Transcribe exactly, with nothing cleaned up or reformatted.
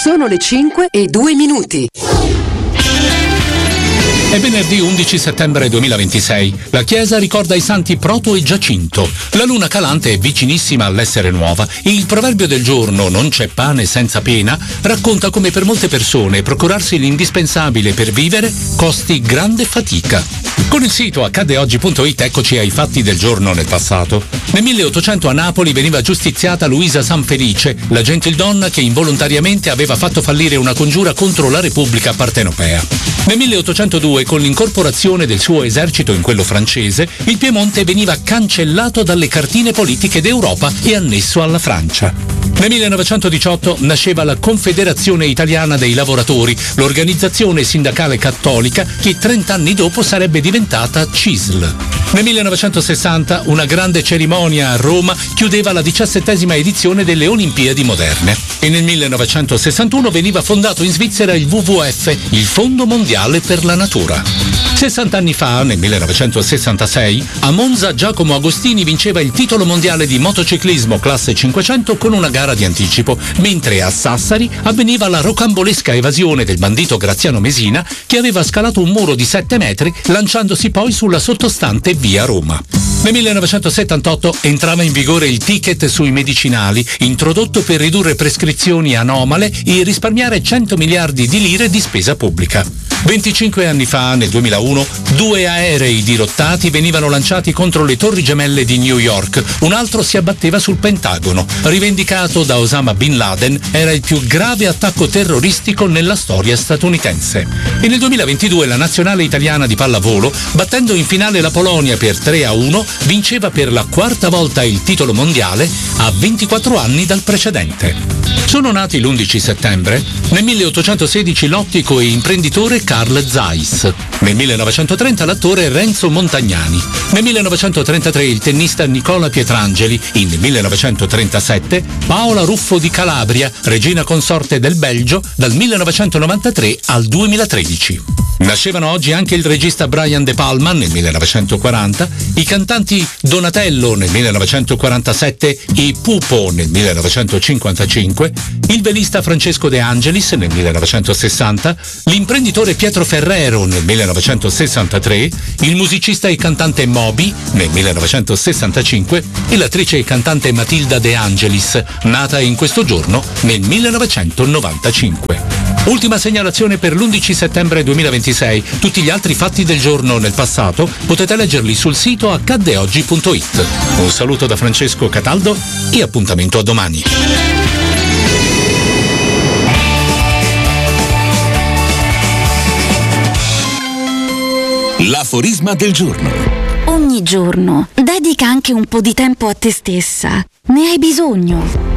Sono le cinque e due minuti. È venerdì undici settembre duemilaventisei. La chiesa ricorda i santi Proto e Giacinto. La luna calante è vicinissima all'essere nuova e il proverbio del giorno "non c'è pane senza pena" racconta come per molte persone procurarsi l'indispensabile per vivere costi grande fatica. Con il sito accade oggi punto it eccoci ai fatti del giorno nel passato. Nel milleottocento a Napoli veniva giustiziata Luisa Sanfelice, la gentildonna che involontariamente aveva fatto fallire una congiura contro la Repubblica Partenopea. Nel milleottocentodue, con l'incorporazione del suo esercito in quello francese, il Piemonte veniva cancellato dalle cartine politiche d'Europa e annesso alla Francia. Nel millenovecentodiciotto nasceva la Confederazione Italiana dei Lavoratori, l'organizzazione sindacale cattolica che trent'anni dopo sarebbe diventata C I S L. Nel millenovecentosessanta una grande cerimonia a Roma chiudeva la diciassettesima edizione delle Olimpiadi moderne e nel millenovecentosessantuno veniva fondato in Svizzera il W W F, il Fondo Mondiale per la Natura. sessant'anni fa, nel millenovecentosessantasei, a Monza Giacomo Agostini vinceva il titolo mondiale di motociclismo classe cinquecento con una gara di anticipo, mentre a Sassari avveniva la rocambolesca evasione del bandito Graziano Mesina, che aveva scalato un muro di sette metri lanciandosi poi sulla sottostante via Roma. Nel millenovecentosettantotto entrava in vigore il ticket sui medicinali, introdotto per ridurre prescrizioni anomale e risparmiare cento miliardi di lire di spesa pubblica. venticinque anni fa, nel duemilauno, due aerei dirottati venivano lanciati contro le torri gemelle di New York, un altro si abbatteva sul Pentagono. Rivendicato da Osama Bin Laden, era il più grave attacco terroristico nella storia statunitense. E nel duemilaventidue la nazionale italiana di pallavolo, battendo in finale la Polonia per tre a uno, vinceva per la quarta volta il titolo mondiale a ventiquattro anni dal precedente. Sono nati l'undici settembre. Nel milleottocentosedici l'ottico e imprenditore Carl Zeiss. Nel millenovecentotrenta l'attore Renzo Montagnani. Nel millenovecentotrentatré il tennista Nicola Pietrangeli. Nel millenovecentotrentasette Paola Ruffo di Calabria, regina consorte del Belgio dal millenovecentonovantatré al duemilatredici. Nascevano oggi anche il regista Brian De Palma nel millenovecentoquaranta, i cantanti Donatello nel millenovecentoquarantasette e Pupo nel millenovecentocinquantacinque, il velista Francesco De Angelis nel millenovecentosessanta, l'imprenditore Pietro Ferrero nel millenovecentosessantatré, il musicista e cantante Moby nel millenovecentosessantacinque e l'attrice e cantante Matilda De Angelis, nata in questo giorno nel millenovecentonovantacinque. Ultima segnalazione per l'undici settembre duemilaventisei. Tutti gli altri fatti del giorno nel passato potete leggerli sul sito accade oggi punto it. Un saluto da Francesco Cataldo e appuntamento a domani. L'aforisma del giorno. Ogni giorno dedica anche un po' di tempo a te stessa. Ne hai bisogno.